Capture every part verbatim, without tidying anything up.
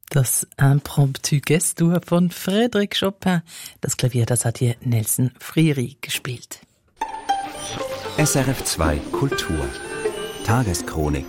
Das Impromptu Gestur von Frédéric Chopin. Das Klavier, das hat hier Nelson Freire gespielt. S R F zwei Kultur. Tageschronik.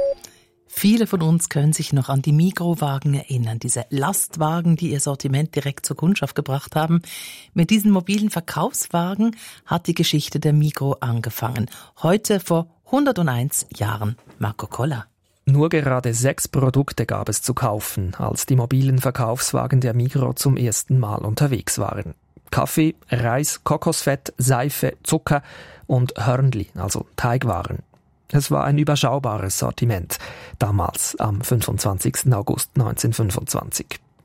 Viele von uns können sich noch an die Migros-Wagen erinnern, diese Lastwagen, die ihr Sortiment direkt zur Kundschaft gebracht haben. Mit diesen mobilen Verkaufswagen hat die Geschichte der Migros angefangen. Heute vor hunderteins Jahren. Marco Koller. Nur gerade sechs Produkte gab es zu kaufen, als die mobilen Verkaufswagen der Migros zum ersten Mal unterwegs waren. Kaffee, Reis, Kokosfett, Seife, Zucker und Hörnli, also Teigwaren. Es war ein überschaubares Sortiment, damals am fünfundzwanzigsten August neunzehnhundertfünfundzwanzig.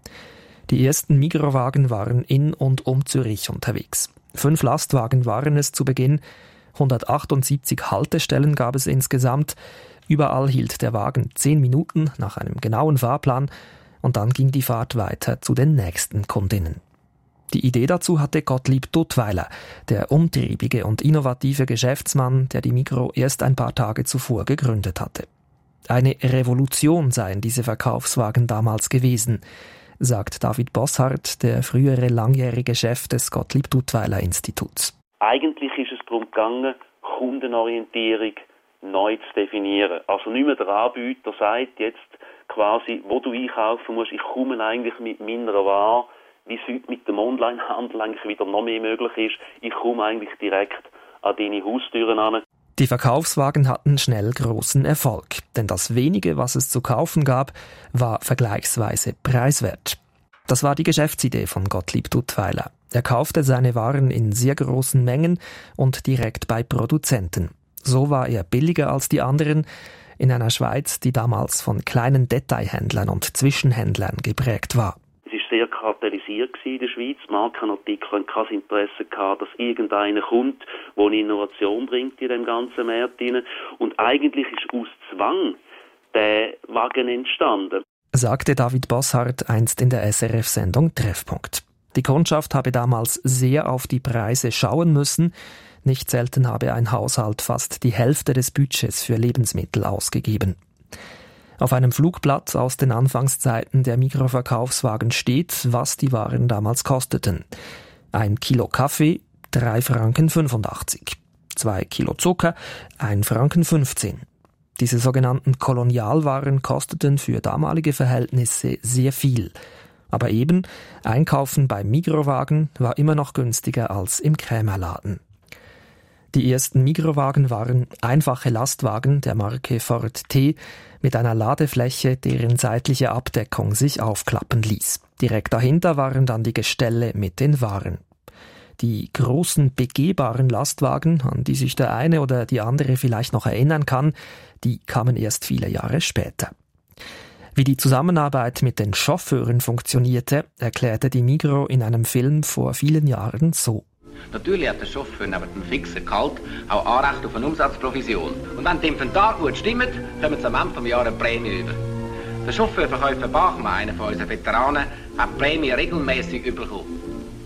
Die ersten Migros-Wagen waren in und um Zürich unterwegs. Fünf Lastwagen waren es zu Beginn, hundertachtundsiebzig Haltestellen gab es insgesamt. Überall hielt der Wagen zehn Minuten nach einem genauen Fahrplan und dann ging die Fahrt weiter zu den nächsten Kundinnen. Die Idee dazu hatte Gottlieb Duttweiler, der umtriebige und innovative Geschäftsmann, der die Migros erst ein paar Tage zuvor gegründet hatte. Eine Revolution seien diese Verkaufswagen damals gewesen, sagt David Bosshardt, der frühere langjährige Chef des Gottlieb Duttweiler Instituts. Eigentlich ist es darum gegangen, Kundenorientierung neu zu definieren. Also nicht mehr der Anbieter sagt jetzt quasi, wo du einkaufen musst, ich komme eigentlich mit meiner Ware, wie es heute mit dem Onlinehandel eigentlich wieder noch mehr möglich ist, ich komme eigentlich direkt an deine Haustüren an. Die Verkaufswagen hatten schnell großen Erfolg, denn das wenige, was es zu kaufen gab, war vergleichsweise preiswert. Das war die Geschäftsidee von Gottlieb Duttweiler. Er kaufte seine Waren in sehr großen Mengen und direkt bei Produzenten. So war er billiger als die anderen in einer Schweiz, die damals von kleinen Detailhändlern und Zwischenhändlern geprägt war. Es war sehr kartellisiert in der Schweiz. Die Markenartikel hatten kein Interesse gehabt, dass irgendeiner kommt, der eine Innovation bringt in dem ganzen Markt hinein. Und eigentlich ist aus Zwang der Wagen entstanden, sagte David Bosshardt einst in der S R F-Sendung Treffpunkt. Die Kundschaft habe damals sehr auf die Preise schauen müssen. Nicht selten habe ein Haushalt fast die Hälfte des Budgets für Lebensmittel ausgegeben. Auf einem Flugblatt aus den Anfangszeiten der Migros-Verkaufswagen steht, was die Waren damals kosteten. Ein Kilo Kaffee, drei Franken fünfundachtzig. Zwei Kilo Zucker, ein Franken fünfzehn. Diese sogenannten Kolonialwaren kosteten für damalige Verhältnisse sehr viel. Aber eben, Einkaufen beim Migros-Wagen war immer noch günstiger als im Krämerladen. Die ersten Migros-Wagen waren einfache Lastwagen der Marke Ford T mit einer Ladefläche, deren seitliche Abdeckung sich aufklappen ließ. Direkt dahinter waren dann die Gestelle mit den Waren. Die großen begehbaren Lastwagen, an die sich der eine oder die andere vielleicht noch erinnern kann, die kamen erst viele Jahre später. Wie die Zusammenarbeit mit den Chauffeuren funktionierte, erklärte die Migros in einem Film vor vielen Jahren so. Natürlich hat der Chauffeur neben dem fixen Gehalt auch Anrecht auf eine Umsatzprovision. Und wenn die Inventar gut stimmt, kommen sie am Ende des Jahres eine Prämie über. Der Chauffeurverkäufer Bachmann, einer von unseren Veteranen, hat die Prämie regelmäßig bekommen.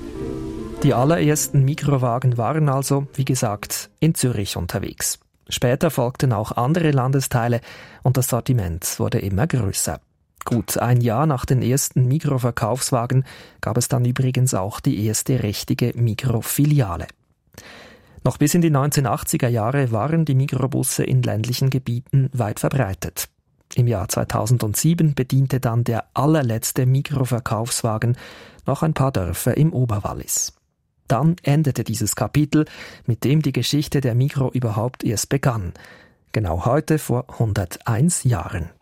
Die allerersten Migros-Wagen waren also, wie gesagt, in Zürich unterwegs. Später folgten auch andere Landesteile und das Sortiment wurde immer größer. Gut ein Jahr nach den ersten Migros-Verkaufswagen gab es dann übrigens auch die erste richtige Migros-Filiale. Noch bis in die neunzehnhundertachtziger Jahre waren die Migros-Busse in ländlichen Gebieten weit verbreitet. Im Jahr zweitausendsieben bediente dann der allerletzte Migros-Verkaufswagen noch ein paar Dörfer im Oberwallis. Dann endete dieses Kapitel, mit dem die Geschichte der Migros überhaupt erst begann. Genau heute vor hunderteins Jahren.